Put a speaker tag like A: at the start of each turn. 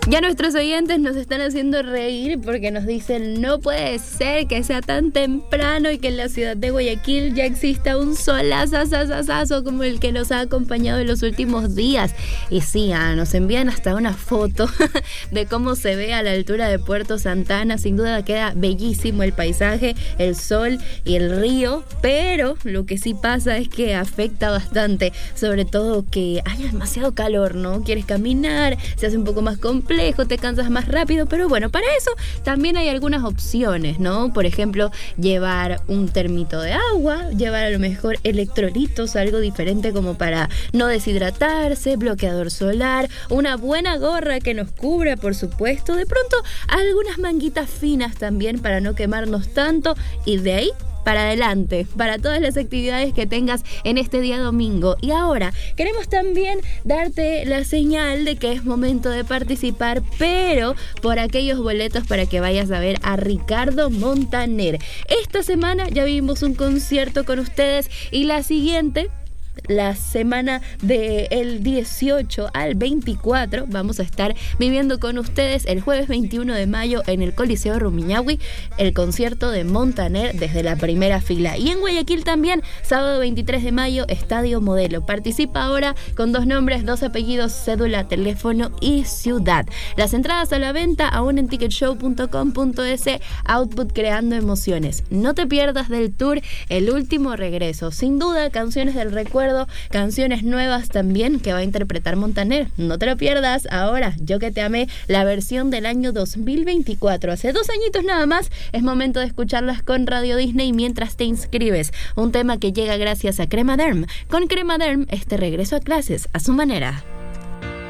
A: Ya nuestros oyentes nos están haciendo reír porque nos dicen: no puede ser que sea tan temprano y que en la ciudad de Guayaquil ya exista un solazazazazo como el que nos ha acompañado en los últimos días. Y sí, nos envían hasta una foto de cómo se ve a la altura de Puerto Santana. Sin duda queda bellísimo el paisaje, el sol y el río, pero lo que sí pasa es que afecta bastante, sobre todo que haya demasiado calor, ¿no? Quieres caminar, se hace un poco más complejo, te cansas más rápido, pero bueno, para eso también hay algunas opciones, ¿no? Por ejemplo, llevar un termito de agua, llevar a lo mejor electrolitos, algo diferente como para no deshidratarse, bloqueador solar, una buena gorra que nos cubra, por supuesto, de pronto algunas manguitas finas también para no quemarnos tanto, y de ahí para adelante, para todas las actividades que tengas en este día domingo. Y ahora, queremos también darte la señal de que es momento de participar, pero por aquellos boletos para que vayas a ver a Ricardo Montaner. Esta semana ya vimos un concierto con ustedes y la siguiente, la semana del 18 al 24, vamos a estar viviendo con ustedes el jueves 21 de mayo en el Coliseo Rumiñahui el concierto de Montaner desde la primera fila. Y en Guayaquil también, sábado 23 de mayo, Estadio Modelo. Participa ahora con 2 nombres, 2 apellidos, cédula, teléfono y ciudad. Las entradas a la venta aún en ticketshow.com.es. Output creando emociones. No te pierdas del tour El Último Regreso. Sin duda, canciones del recuerdo, canciones nuevas también que va a interpretar Montaner. No te lo pierdas. Ahora, Yo que te amé, la versión del año 2024. Hace 2 añitos nada más. Es momento de escucharlas con Radio Disney mientras te inscribes. Un tema que llega gracias a Cremaderm. Con Cremaderm, este regreso a clases a su manera.